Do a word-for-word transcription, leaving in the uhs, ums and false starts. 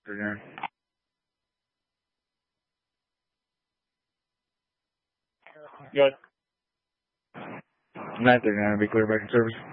Good. Good. nine thirty-nine, be clear back in service.